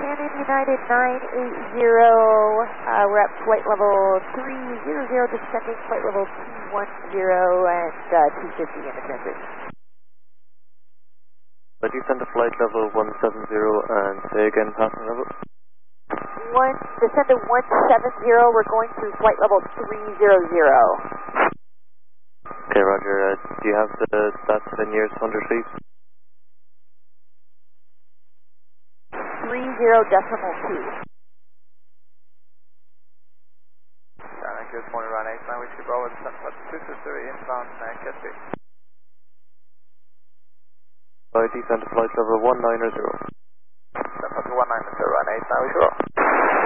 Shannon United 980, we're at flight level 300, descending flight level 210 and 250 in the transition. Descend to flight level 170 and say again passing level. Descend to 170, we're going to flight level 300. Okay, roger. Do you have that's 10 years, 100 feet? 30.2. Good morning, run 89, we should roll with 223 inbound, Ketty. Descend to flight level 190. Descend to 190, run 89, we should roll.